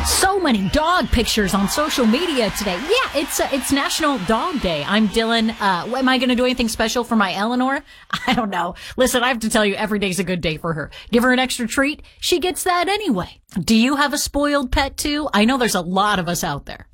So many dog pictures on social media today. Yeah, it's National Dog Day. I'm Dylan. Am I going to do anything special for my Eleanor? I don't know. Listen, I have to tell you, every day's a good day for her. Give her an extra treat. She gets that anyway. Do you have a spoiled pet too? I know there's a lot of us out there.